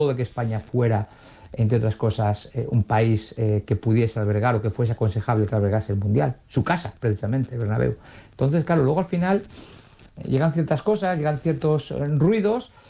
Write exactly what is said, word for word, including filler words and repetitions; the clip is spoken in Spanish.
de que España fuera, entre otras cosas, eh, un país eh, que pudiese albergar o que fuese aconsejable que albergase el Mundial. Su casa, precisamente, Bernabéu. Entonces, claro, luego al final llegan ciertas cosas, llegan ciertos eh, ruidos